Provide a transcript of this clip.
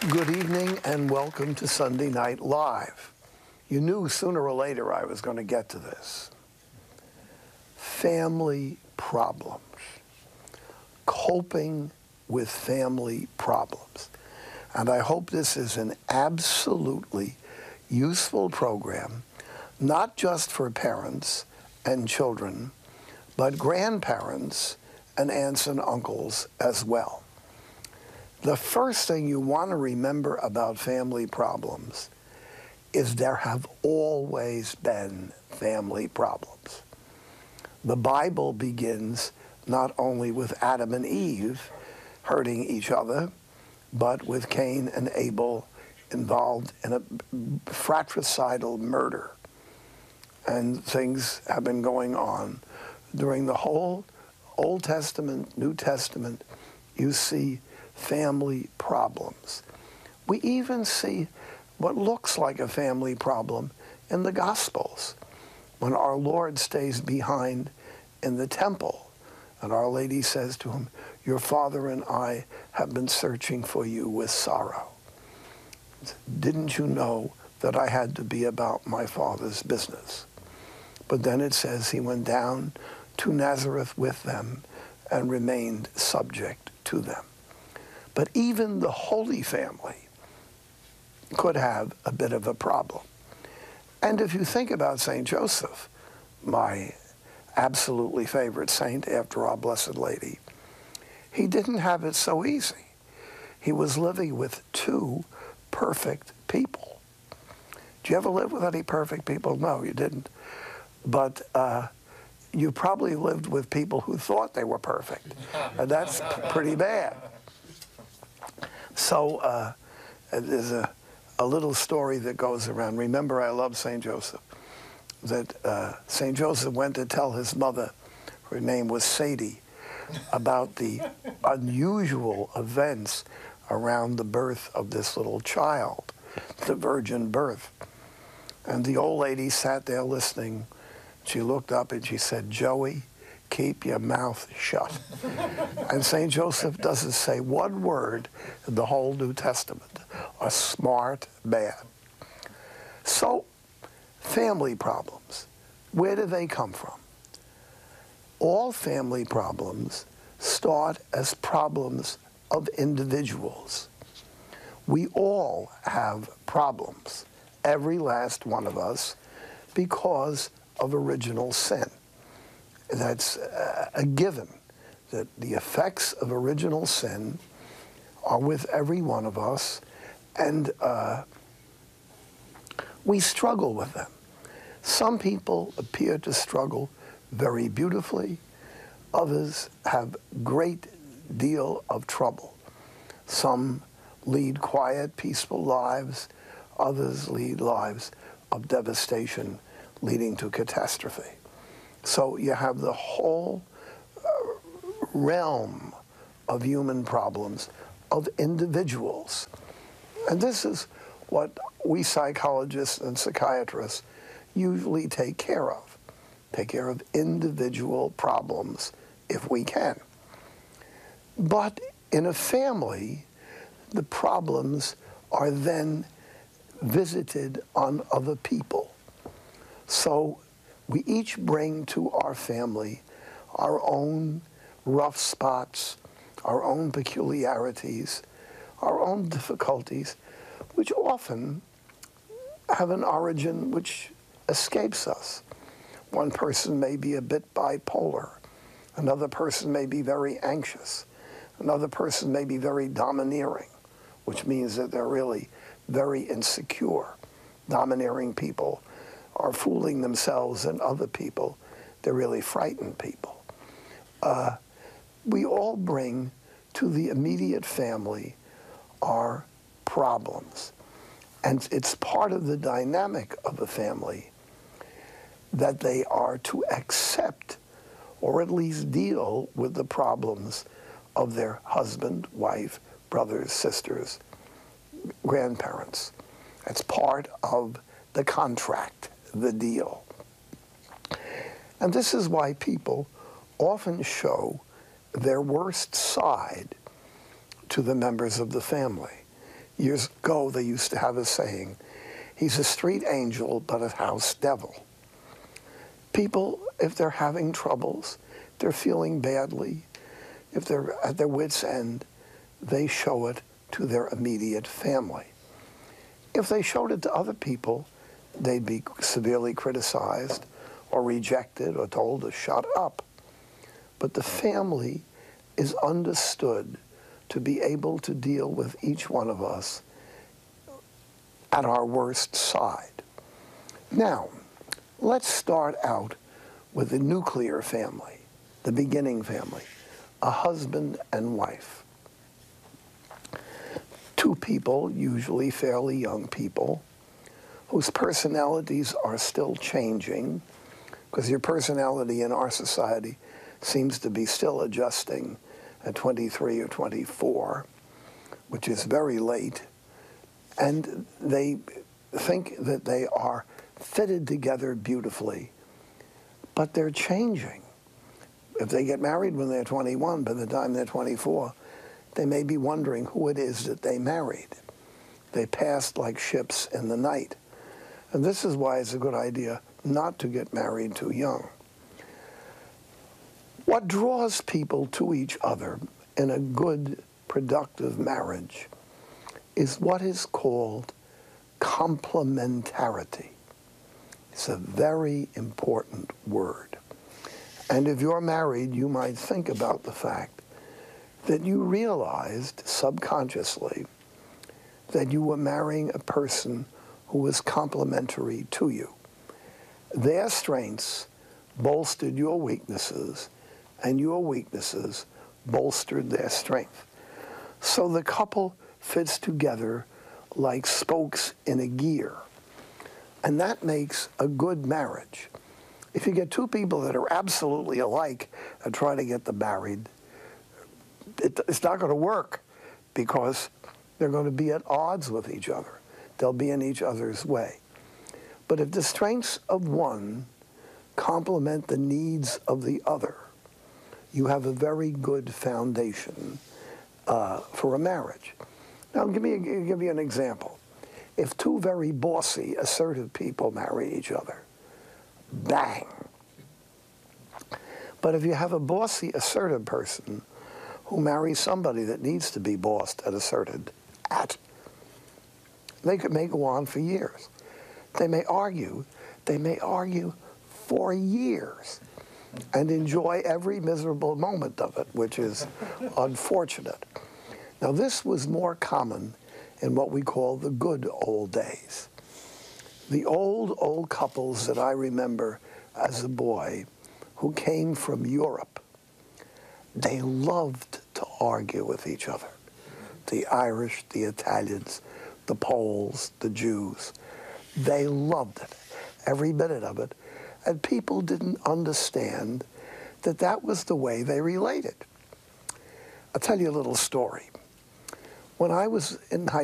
Good evening and welcome to Sunday Night Live. You knew sooner or later I was going to get to this. Family problems. Coping with family problems. And I hope this is an absolutely useful program, not just for parents and children, but grandparents and aunts and uncles as well. The first thing you want to remember about family problems is there have always been family problems. The Bible begins not only with Adam and Eve hurting each other, but with Cain and Abel involved in a fratricidal murder. And things have been going on. During the whole Old Testament, New Testament, you see family problems. We even see what looks like a family problem in the Gospels, when our Lord stays behind in the temple, and Our Lady says to him, "Your father and I have been searching for you with sorrow. Didn't you know that I had to be about my Father's business?" But then it says he went down to Nazareth with them and remained subject to them. But even the Holy Family could have a bit of a problem. And if you think about St. Joseph, my absolutely favorite saint after Our Blessed Lady, he didn't have it so easy. He was living with two perfect people. Did you ever live with any perfect people? No, you didn't. But you probably lived with people who thought they were perfect. And that's pretty bad. So there's a little story that goes around. Remember, I love St. Joseph. That St. Joseph went to tell his mother, her name was Sadie, about the unusual events around the birth of this little child, the virgin birth. And the old lady sat there listening. She looked up and she said, "Joey, keep your mouth shut." And St. Joseph doesn't say one word in the whole New Testament. A smart man. So, family problems, where do they come from? All family problems start as problems of individuals. We all have problems, every last one of us, because of original sin. That's a given, that the effects of original sin are with every one of us, and we struggle with them. Some people appear to struggle very beautifully. Others have great deal of trouble. Some lead quiet, peaceful lives. Others lead lives of devastation, leading to catastrophe. So you have the whole realm of human problems, of individuals. And this is what we psychologists and psychiatrists usually take care of individual problems if we can. But in a family, the problems are then visited on other people. So we each bring to our family our own rough spots, our own peculiarities, our own difficulties, which often have an origin which escapes us. One person may be a bit bipolar. Another person may be very anxious. Another person may be very domineering, which means that they're really very insecure. Domineering people are fooling themselves and other people. They're really frightened people. We all bring to the immediate family our problems. And it's part of the dynamic of a family that they are to accept or at least deal with the problems of their husband, wife, brothers, sisters, grandparents. It's part of the contract, the deal. And this is why people often show their worst side to the members of the family. Years ago, they used to have a saying, he's a street angel, but a house devil. People, if they're having troubles, they're feeling badly, if they're at their wits' end, they show it to their immediate family. If they showed it to other people, they'd be severely criticized or rejected or told to shut up. But the family is understood to be able to deal with each one of us at our worst side. Now, let's start out with the nuclear family, the beginning family, a husband and wife. Two people, usually fairly young people, whose personalities are still changing, because your personality in our society seems to be still adjusting at 23 or 24, which is very late, and they think that they are fitted together beautifully, but they're changing. If they get married when they're 21, by the time they're 24, they may be wondering who it is that they married. They passed like ships in the night. And this is why it's a good idea not to get married too young. What draws people to each other in a good, productive marriage is what is called complementarity. It's a very important word. And if you're married, you might think about the fact that you realized subconsciously that you were marrying a person who was complementary to you. Their strengths bolstered your weaknesses, and your weaknesses bolstered their strength. So the couple fits together like spokes in a gear. And that makes a good marriage. If you get two people that are absolutely alike and try to get them married, it's not going to work because they're going to be at odds with each other. They'll be in each other's way. But if the strengths of one complement the needs of the other, you have a very good foundation for a marriage. Now, give you an example. If two very bossy, assertive people marry each other, bang. But if you have a bossy, assertive person who marries somebody that needs to be bossed and asserted at, they may go on for years. They may argue for years and enjoy every miserable moment of it, which is unfortunate. Now, this was more common in what we call the good old days. The old couples that I remember as a boy who came from Europe, they loved to argue with each other. The Irish, the Italians, the Poles, the Jews, they loved it, every minute of it. And people didn't understand that that was the way they related. I'll tell you a little story. When I was in high